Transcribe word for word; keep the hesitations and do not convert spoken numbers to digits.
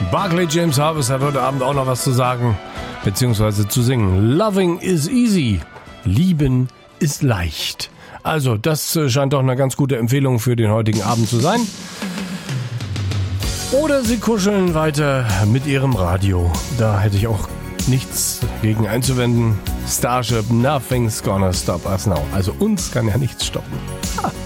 Barclay James Harvest hat heute Abend auch noch was zu sagen, beziehungsweise zu singen. Loving is easy. Lieben ist leicht. Also, das scheint doch eine ganz gute Empfehlung für den heutigen Abend zu sein. Oder Sie kuscheln weiter mit Ihrem Radio. Da hätte ich auch nichts gegen einzuwenden. Starship, nothing's gonna stop us now. Also uns kann ja nichts stoppen. Ha.